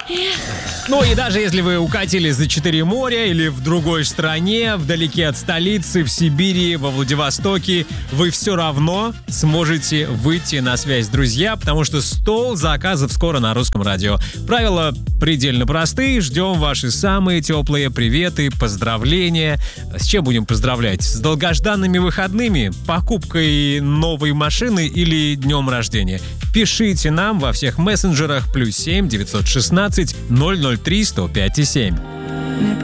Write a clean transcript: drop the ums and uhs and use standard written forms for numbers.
Ну и даже если вы укатились за 4 моря или в другой стране, вдалеке от столицы, в Сибири, во Владивостоке, вы все равно сможете выйти на связь, друзья, потому что стол заказов скоро на Русском радио. Правила предельно простые. Ждем ваши самые теплые приветы, поздравления. С чем будем поздравлять? С долгожданными выходными, покупкой новой машины или днем рождения? Пишите нам во всех мессенджерах +7 916 003 105 7.